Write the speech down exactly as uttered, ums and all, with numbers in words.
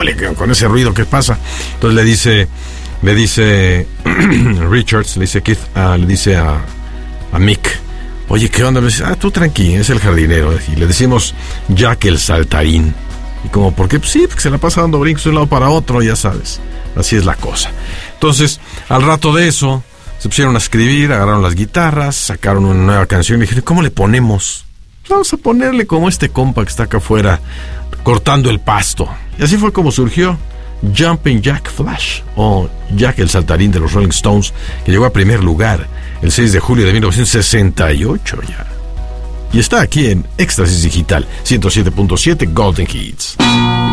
híjole, con ese ruido, ¿qué pasa? Entonces le dice, le dice Richards, le dice Keith, uh, le dice a, a Mick, oye, ¿qué onda? Le dice, ah, tú tranqui, es el jardinero. Y le decimos Jack el saltarín. Y como, ¿por qué? Pues sí, porque se la pasa dando brincos de un lado para otro, ya sabes. Así es la cosa. Entonces, al rato de eso, se pusieron a escribir, agarraron las guitarras, sacaron una nueva canción y dijeron, ¿cómo le ponemos? Vamos a ponerle como este compa que está acá afuera, cortando el pasto. Y así fue como surgió Jumping Jack Flash, o Jack el saltarín de los Rolling Stones, que llegó a primer lugar el seis de julio de mil novecientos sesenta y ocho ya. Y está aquí en Éxtasis Digital ciento siete punto siete Golden Hits.